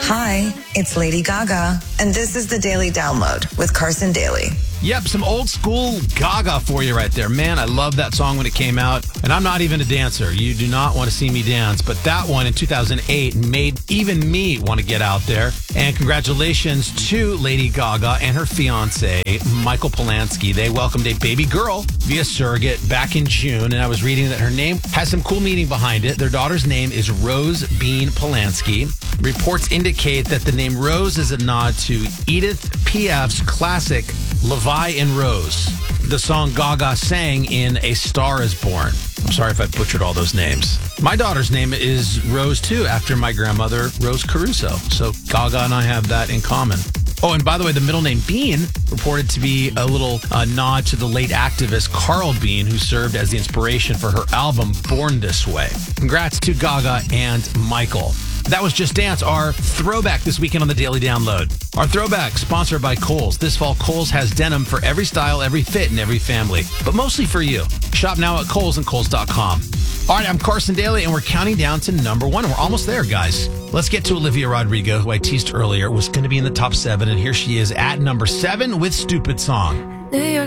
Hi, it's Lady Gaga, and this is the Daily Download with Carson Daly. Yep, some old school Gaga for you right there. Man, I love that song when it came out. And I'm not even a dancer. You do not want to see me dance. But that one in 2008 made even me want to get out there. And congratulations to Lady Gaga and her fiance, Michael Polanski. They welcomed a baby girl via surrogate back in June. And I was reading that her name has some cool meaning behind it. Their daughter's name is Rose Bean Polanski. Reports indicate that the name Rose is a nod to Edith Piaf's classic Levi and Rose, the song Gaga sang in A Star is Born. I'm sorry if I butchered all those names. My daughter's name is Rose, too, after my grandmother, Rose Caruso. So Gaga and I have that in common. Oh, and by the way, the middle name Bean reported to be a little nod to the late activist Carl Bean, who served as the inspiration for her album Born This Way. Congrats to Gaga and Michael. That was Just Dance, our throwback this weekend on the Daily Download. Our throwback, sponsored by Kohl's. This fall, Kohl's has denim for every style, every fit, and every family. But mostly for you. Shop now at Kohl's and Kohl's.com. All right, I'm Carson Daly, and we're counting down to number one. And we're almost there, guys. Let's get to Olivia Rodrigo, who I teased earlier was going to be in the top 7. And here she is at number 7 with Stupid Song. New York